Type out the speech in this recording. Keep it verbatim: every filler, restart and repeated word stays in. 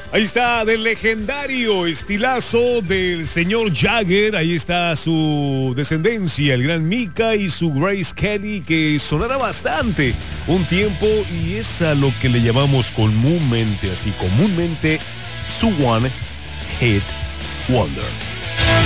Ahí está, del legendario estilazo del señor Jagger. Ahí está su descendencia, el gran Mika y su Grace Kelly, que sonará bastante un tiempo y es a lo que le llamamos comúnmente, así comúnmente, su One Hit Wonder.